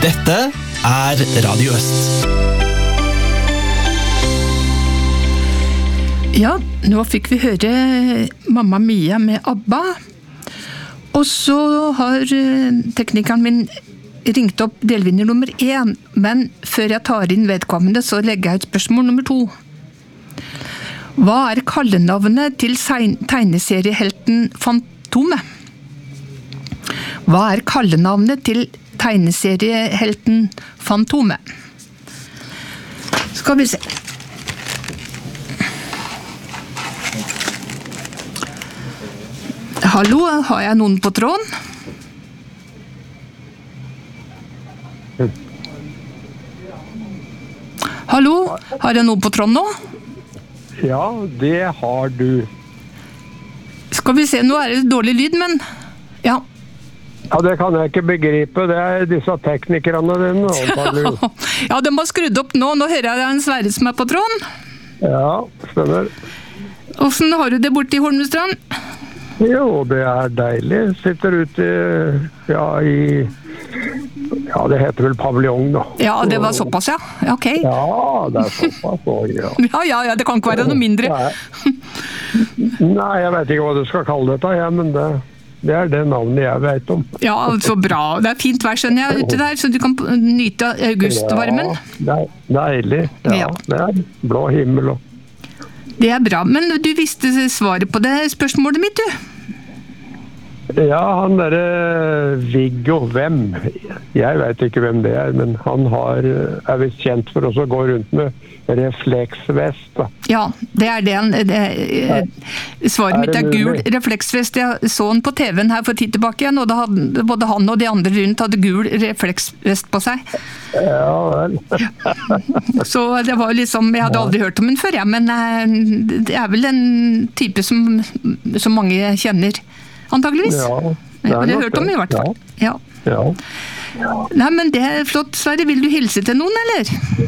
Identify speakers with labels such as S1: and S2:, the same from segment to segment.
S1: Dette Radio Øst.
S2: Ja, nå fikk vi høre Mamma Mia med ABBA. Og så har teknikeren min ringt opp delvinner nummer 1, men før jeg tar inn vedkommende, så legger jeg ut spørsmål nummer 2. Hva kallenavnet til tegneseriehelten Fantomet? Hva kallenavnet til tegneseriehelten Fantomet? Skal vi se. Hallo, har jeg noen på tråden? Hallo, har jeg noen på tråden nå?
S3: Ja, det har du.
S2: Skal vi se, nå det dårlig lyd, men ja.
S3: Ja, det kan jeg ikke begripe. Det disse teknikerne dine, antagelig.
S2: Ja, de har skrudd opp nå. Nå hører jeg en Sverre som på tråden.
S3: Ja, stemmer.
S2: Hvordan har du det borte i Holmestrand?
S3: Jo, det deilig. Sitter ute ja, det heter vel paviljong da.
S2: Ja, det var såpass, ja. Ok.
S3: Ja, det såpass også, ja.
S2: Ja, det kan ikke være noe mindre.
S3: Nei, jeg vet ikke hva du skal kalle dette, ja, men det det navnet jeg vet om.
S2: Ja, så bra. Det fint vær, skjønner jeg, ute der, så du kan nyte augustvarmen.
S3: Ja, det deilig. Ja, det blå himmel og...
S2: Det bra, men du visste svaret på det spørsmålet mitt, du?
S3: Ja, han Viggo, hvem? Jeg vet ikke hvem det men han visst kjent for å gå rundt med refleksvest. Da.
S2: Ja, det det. Svaret mitt gul refleksvest. Jeg så han på TV-en her for tid tilbake igjen, og både han og de andre rundt hadde gul refleksvest på seg.
S3: Ja, vel.
S2: Så det var liksom, jeg hadde aldri hørt om den før, men det vel en type som mange kjenner. Antageligvis. Ja, det har jeg hørt om i hvert fall. Ja. Nei, men det flott, Sverre. Vil du hilse til noen, eller?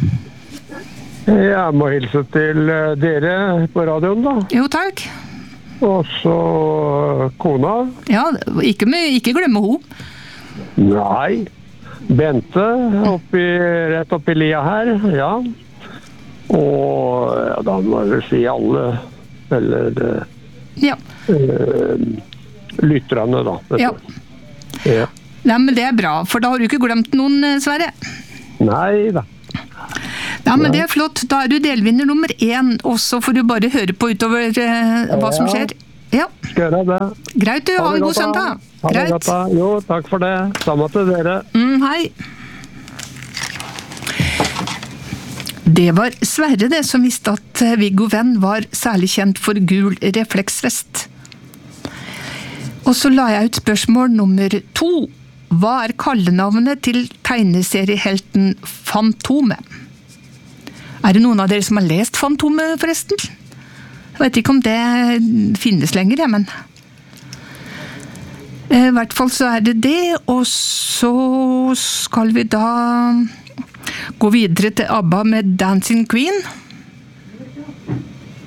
S3: Jeg må hilse til dere på radioen, da. Jo,
S2: takk.
S3: Og så kona.
S2: Ja, ikke glemme hun.
S3: Nei. Bente, rett oppi lia her, ja. Og ja, da må jeg vel si alle, eller...
S2: Ja.
S3: Lytterne da.
S2: Ja. Nei, men det bra, for da har du ikke glemt noen, Sverre.
S3: Nei da.
S2: Ja, men det flott. Da du delvinner nummer 1, og så får du bare høre på utover hva som skjer. Ja.
S3: Skal gjøre det.
S2: Greit, du. Ha en god søndag.
S3: Greit. Jo, takk for det. Samme til dere.
S2: Hei. Det var Sverre det som visste at Viggo Venn var særlig kjent for gul refleksvest. Og så la jeg ut spørsmål nummer 2. Hva kallenavnet til tegneseriehelten Fantomet? Det noen av dere som har lest Fantomet, forresten? Jeg vet ikke om det finnes lenger, men... I hvert fall så det det, og så skal vi da gå videre til ABBA med Dancing Queen.